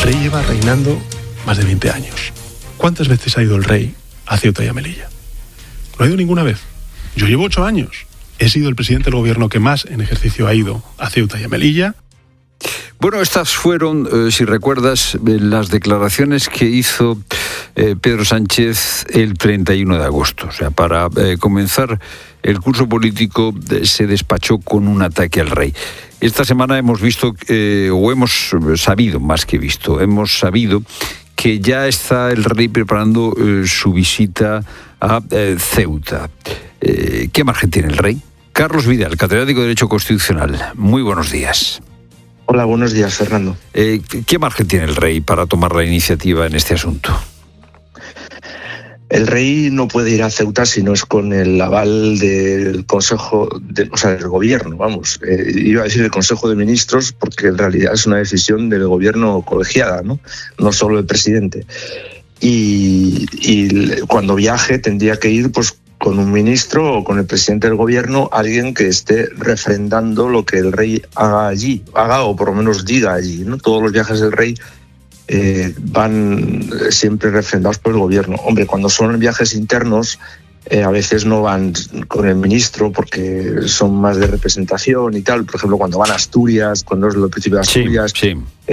rey lleva reinando más de 20 años. ¿Cuántas veces ha ido el rey a Ceuta y a Melilla? No ha ido ninguna vez. Yo llevo 8 años. He sido el presidente del gobierno que más en ejercicio ha ido a Ceuta y a Melilla. Bueno, estas fueron, si recuerdas, las declaraciones que hizo Pedro Sánchez el 31 de agosto. O sea, para comenzar el curso político se despachó con un ataque al rey. Esta semana hemos visto, o hemos sabido, más que visto, hemos sabido que ya está el rey preparando su visita a Ceuta. ¿Qué margen tiene el rey? Carlos Vidal, catedrático de Derecho Constitucional. Muy buenos días. Hola, buenos días, Fernando. ¿Qué margen tiene el rey para tomar la iniciativa en este asunto? El rey no puede ir a Ceuta si no es con el aval del Consejo, del Gobierno, vamos. Iba a decir del Consejo de Ministros, porque en realidad es una decisión del Gobierno colegiada, no solo del presidente. Y cuando viaje tendría que ir pues con un ministro o con el presidente del gobierno, alguien que esté refrendando lo que el rey haga o por lo menos diga allí, ¿no? Todos los viajes del rey van siempre refrendados por el gobierno. Hombre, cuando son viajes internos, a veces no van con el ministro porque son más de representación y tal. Por ejemplo, cuando van a Asturias, cuando es el príncipe de Asturias. Sí.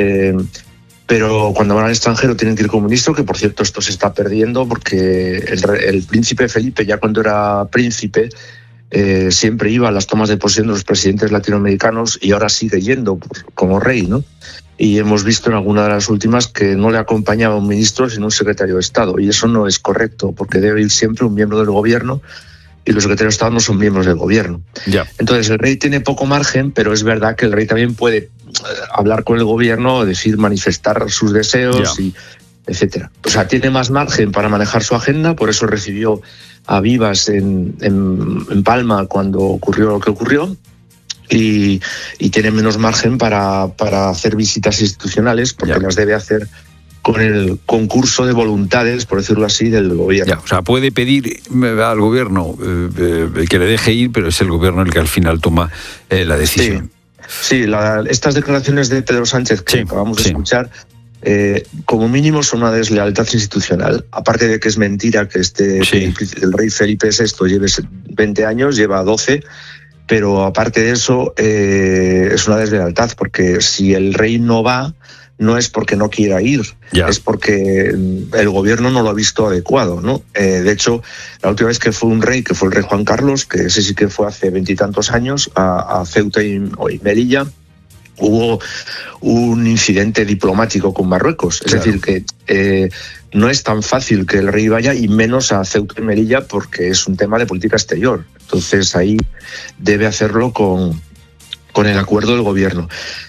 Pero cuando van al extranjero tienen que ir con un ministro, que por cierto esto se está perdiendo porque el príncipe Felipe, ya cuando era príncipe, siempre iba a las tomas de posesión de los presidentes latinoamericanos y ahora sigue yendo como rey, ¿no? Y hemos visto en alguna de las últimas que no le acompañaba un ministro sino un secretario de Estado, y eso no es correcto porque debe ir siempre un miembro del gobierno y los secretarios de Estado no son miembros del gobierno. Ya. Entonces el rey tiene poco margen, pero es verdad que el rey también puede hablar con el gobierno, decir, manifestar sus deseos, y etcétera. O sea, tiene más margen para manejar su agenda, por eso recibió a Vivas en Palma cuando ocurrió lo que ocurrió, y tiene menos margen para hacer visitas institucionales, porque las debe hacer con el concurso de voluntades, por decirlo así, del gobierno. O sea, puede pedir al gobierno que le deje ir, pero es el gobierno el que al final toma la decisión. Sí, estas declaraciones de Pedro Sánchez que acabamos de escuchar, como mínimo son una deslealtad institucional. Aparte de que es mentira que el rey Felipe VI lleve 20 años, lleva 12, pero aparte de eso es una deslealtad, porque si el rey no va, no es porque no quiera ir, es porque el gobierno no lo ha visto adecuado, ¿no? De hecho, la última vez que fue un rey, que fue el rey Juan Carlos, que ese sí que fue hace 20 y tantos años, a Ceuta y Melilla, hubo un incidente diplomático con Marruecos. Es decir, que no es tan fácil que el rey vaya, y menos a Ceuta y Melilla, porque es un tema de política exterior. Entonces ahí debe hacerlo con el acuerdo del gobierno.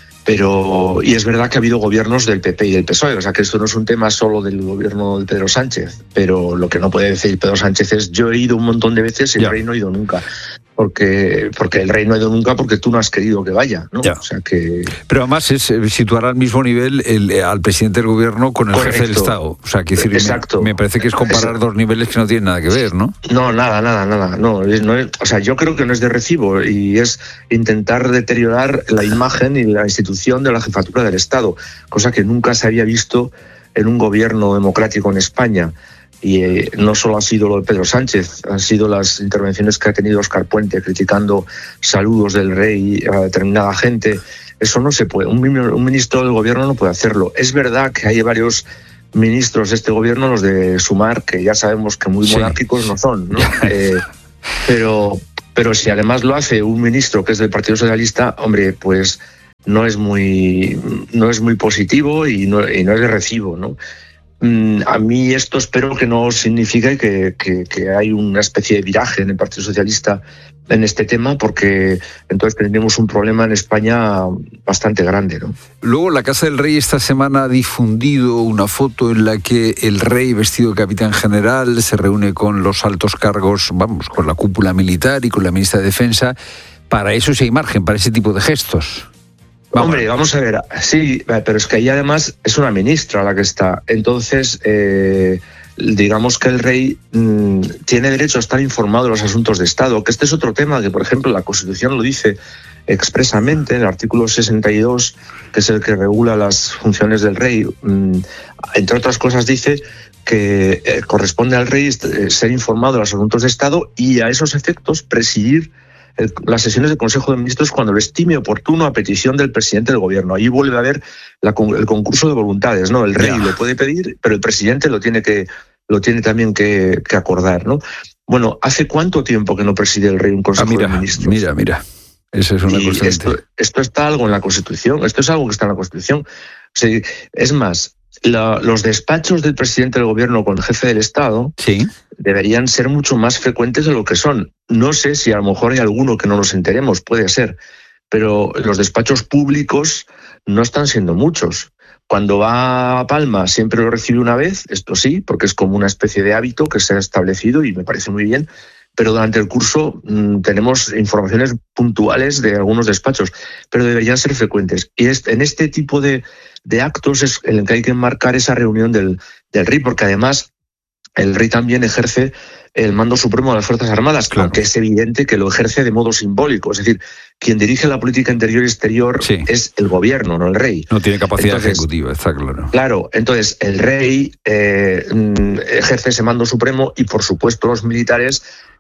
Y es verdad que ha habido gobiernos del PP y del PSOE, o sea que esto no es un tema solo del gobierno de Pedro Sánchez, pero lo que no puede decir Pedro Sánchez es: yo he ido un montón de veces y el rey no ha ido nunca. Porque el rey no ha ido nunca porque tú no has querido que vaya, ¿no? O sea que... Pero además es situar al mismo nivel al presidente del gobierno con el jefe del Estado. O sea, que decir, me parece que es comparar dos niveles que no tienen nada que ver, ¿no? No, nada. No, o sea, yo creo que no es de recibo, y es intentar deteriorar la imagen y la institución de la jefatura del Estado, cosa que nunca se había visto en un gobierno democrático en España. Y no solo ha sido lo de Pedro Sánchez, han sido las intervenciones que ha tenido Óscar Puente criticando saludos del rey a determinada gente. Eso no se puede. Un ministro del gobierno no puede hacerlo. Es verdad que hay varios ministros de este gobierno, los de Sumar, que ya sabemos que muy monárquicos no son, ¿no? Pero si además lo hace un ministro que es del Partido Socialista, hombre, pues no es muy positivo y no es de recibo, ¿no? A mí esto espero que no signifique que hay una especie de viraje en el Partido Socialista en este tema, porque entonces tendríamos un problema en España bastante grande, ¿no? Luego, la Casa del Rey esta semana ha difundido una foto en la que el rey, vestido de capitán general, se reúne con los altos cargos, con la cúpula militar y con la ministra de Defensa. Para eso sí hay margen, para ese tipo de gestos. Hombre, vamos a ver, sí, pero es que ahí además es una ministra la que está. Entonces, digamos que el rey tiene derecho a estar informado de los asuntos de Estado, que este es otro tema que, por ejemplo, la Constitución lo dice expresamente en el artículo 62, que es el que regula las funciones del rey. Entre otras cosas dice que corresponde al rey ser informado de los asuntos de Estado y a esos efectos presidir las sesiones del Consejo de Ministros cuando lo estime oportuno a petición del presidente del gobierno. Ahí vuelve a haber el concurso de voluntades, ¿no? El rey lo puede pedir, pero el presidente lo tiene también que acordar, ¿no? Bueno, ¿hace cuánto tiempo que no preside el rey un Consejo de Ministros? Mira. Esa es una constante. Esto está algo en la Constitución. Esto es algo que está en la Constitución. O sea, es más, los despachos del presidente del gobierno con el jefe del Estado deberían ser mucho más frecuentes de lo que son. No sé si a lo mejor hay alguno que no nos enteremos, puede ser, pero los despachos públicos no están siendo muchos. Cuando va a Palma siempre lo recibe una vez, esto sí, porque es como una especie de hábito que se ha establecido y me parece muy bien, pero durante el curso tenemos informaciones puntuales de algunos despachos, pero deberían ser frecuentes. Y en este tipo de actos es en el que hay que enmarcar esa reunión del rey, porque además el rey también ejerce el mando supremo de las Fuerzas Armadas, aunque es evidente que lo ejerce de modo simbólico. Es decir, quien dirige la política interior y exterior es el gobierno, no el rey. No tiene capacidad ejecutiva, está claro. Claro, entonces el rey ejerce ese mando supremo y, por supuesto, los militares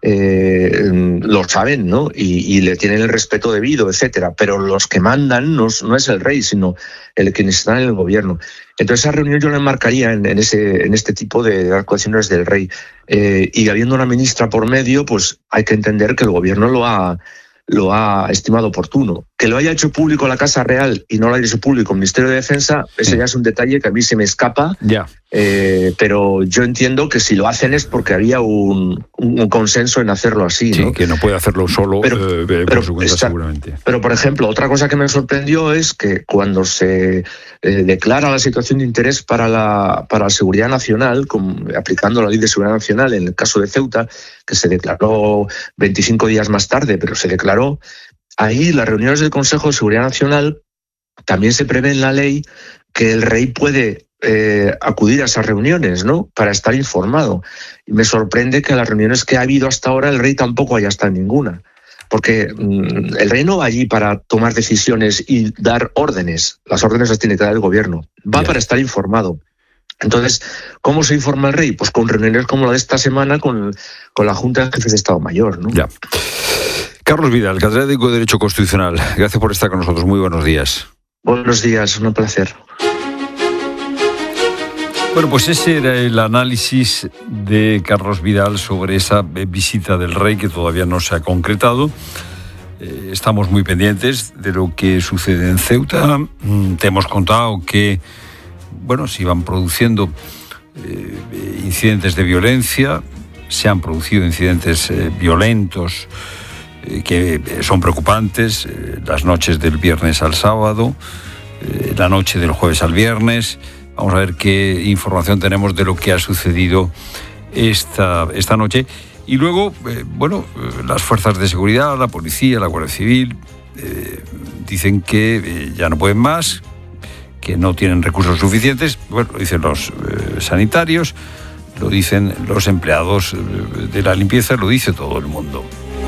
lo saben, ¿no? Y le tienen el respeto debido, etcétera. Pero los que mandan no es el rey, sino quienes están en el gobierno. Entonces esa reunión yo la enmarcaría en este tipo de actuaciones del rey. Y habiendo una ministra por medio, pues hay que entender que el gobierno lo ha estimado oportuno. Que lo haya hecho público la Casa Real y no lo haya hecho público el Ministerio de Defensa, ese ya es un detalle que a mí se me escapa. Pero yo entiendo que si lo hacen es porque había un consenso en hacerlo así, ¿no? Que no puede hacerlo solo por su cuenta, seguramente. Pero, por ejemplo, otra cosa que me sorprendió es que cuando se declara la situación de interés para la seguridad nacional, aplicando la Ley de Seguridad Nacional en el caso de Ceuta, que se declaró 25 días más tarde, pero se declaró, ahí las reuniones del Consejo de Seguridad Nacional también se prevé en la ley que el rey puede acudir a esas reuniones, ¿no? Para estar informado. Y me sorprende que en las reuniones que ha habido hasta ahora el rey tampoco haya estado en ninguna. Porque el rey no va allí para tomar decisiones y dar órdenes. Las órdenes las tiene que dar el gobierno. Va para estar informado. Entonces, ¿cómo se informa el rey? Pues con reuniones como la de esta semana con la Junta de Jefes de Estado Mayor, ¿no? Carlos Vidal, catedrático de Derecho Constitucional. Gracias por estar con nosotros. Muy buenos días. Buenos días, un placer. Bueno, pues ese era el análisis de Carlos Vidal sobre esa visita del rey que todavía no se ha concretado. Estamos muy pendientes de lo que sucede en Ceuta. Te hemos contado que, se iban produciendo incidentes de violencia, se han producido incidentes violentos que son preocupantes, las noches del viernes al sábado, la noche del jueves al viernes. Vamos a ver qué información tenemos de lo que ha sucedido esta noche. Y luego, las fuerzas de seguridad, la policía, la Guardia Civil, dicen que ya no pueden más, que no tienen recursos suficientes. Bueno, lo dicen los sanitarios, lo dicen los empleados de la limpieza, lo dice todo el mundo.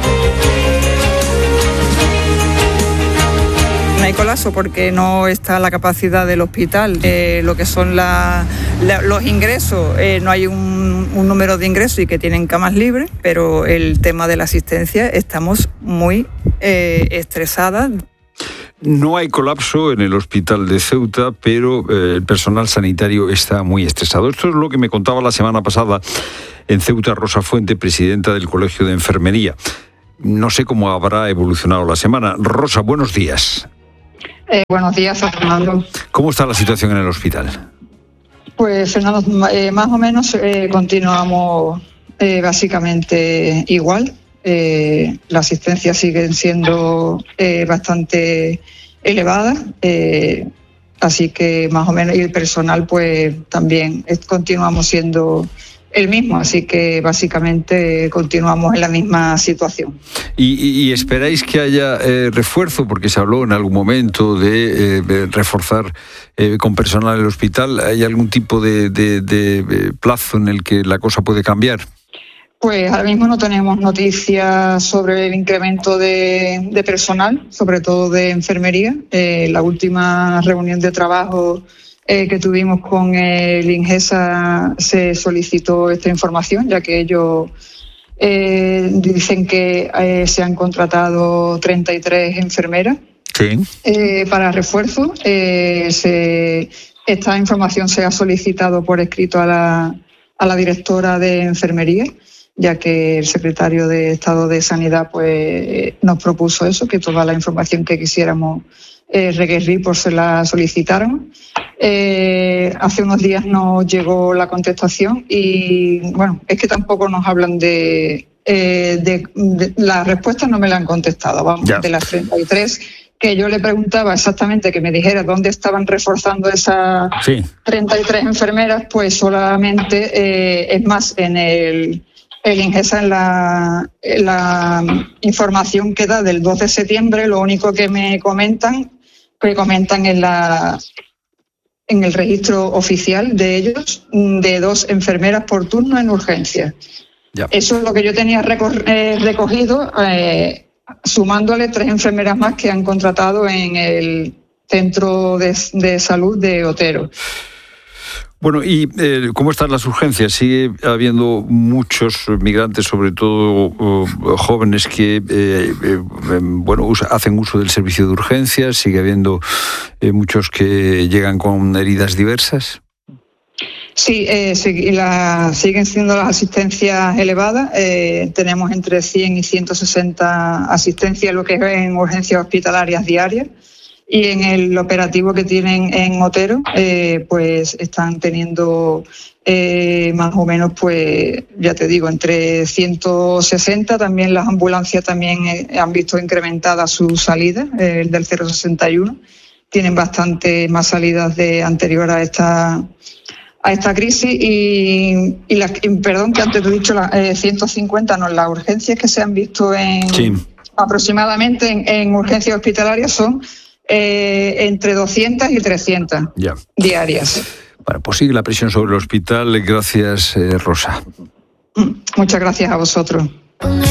No hay colapso porque no está la capacidad del hospital. Lo que son los ingresos, no hay un número de ingresos y que tienen camas libres, pero el tema de la asistencia estamos muy estresadas. No hay colapso en el hospital de Ceuta, pero el personal sanitario está muy estresado. Esto es lo que me contaba la semana pasada en Ceuta Rosa Fuente, presidenta del Colegio de Enfermería. No sé cómo habrá evolucionado la semana. Rosa, buenos días. Buenos días, Fernando. ¿Cómo está la situación en el hospital? Pues, Fernando, más o menos continuamos básicamente igual. La asistencia sigue siendo bastante elevada, así que más o menos, y el personal pues también continuamos siendo el mismo, así que básicamente continuamos en la misma situación. ¿Y esperáis que haya refuerzo? Porque se habló en algún momento de reforzar con personal el hospital. ¿Hay algún tipo de plazo en el que la cosa puede cambiar? Pues ahora mismo no tenemos noticias sobre el incremento de personal, sobre todo de enfermería. La última reunión de trabajo que tuvimos con el INGESA se solicitó esta información, ya que ellos dicen que se han contratado 33 enfermeras para refuerzo. Esta información se ha solicitado por escrito a la directora de enfermería, ya que el secretario de Estado de Sanidad pues nos propuso eso, que toda la información que quisiéramos requerir pues se la solicitaron. Hace unos días nos llegó la contestación y bueno, es que tampoco nos hablan de las respuestas, no me la han contestado, vamos, de las 33 que yo le preguntaba exactamente que me dijera dónde estaban reforzando esas 33 enfermeras, pues solamente es más en el INGESA, en la información que da del 2 de septiembre, lo único que me comentan en el registro oficial de ellos, de 2 enfermeras por turno en urgencias. Eso es lo que yo tenía recogido, sumándole 3 enfermeras más que han contratado en el centro de salud de Otero. Bueno, ¿y cómo están las urgencias? Sigue habiendo muchos migrantes, sobre todo jóvenes, que hacen uso del servicio de urgencias. Sigue habiendo muchos que llegan con heridas diversas. Sí, siguen siendo las asistencias elevadas. Tenemos entre 100 y 160 asistencias, lo que es en urgencias hospitalarias diarias. Y en el operativo que tienen en Otero, pues están teniendo más o menos, pues ya te digo, entre 160. También las ambulancias también han visto incrementada su salida, el del 061. Tienen bastante más salidas de anterior a esta crisis perdón, que antes te he dicho 150, no, las urgencias que se han visto aproximadamente en urgencias hospitalarias son entre 200 y 300 diarias. Bueno, pues sigue la presión sobre el hospital. Gracias, Rosa. Muchas gracias a vosotros.